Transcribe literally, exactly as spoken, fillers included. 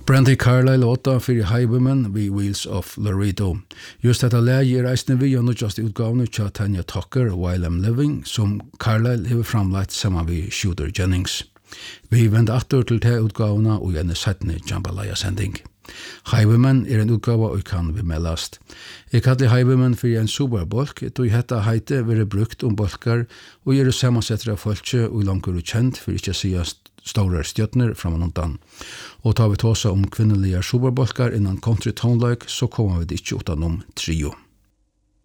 Brandy Carlyle låta fyrir Highwomen vi Wheels of Laredo. Just detta läge er eisne vi og just utgavne tja Tanya Tucker While I'm Living som Carlyle hever framlagt saman vi Shooter Jennings. Vi vende atter til te utgavna og gjerne settne Jambalaya-sending. Highwomen er en utgava og kan vi mellast. Jeg kallar Highwomen fyrir en superbolk, då hetta heite vere brukt om bolkar og gjør samansettere av folkje og langur og kjent for ikke å sige store stjøtner framanundan. Og tar vi tåsa om kvinnelige superbolkar innan country tonelike, så kommer vi det ikke utenom trio.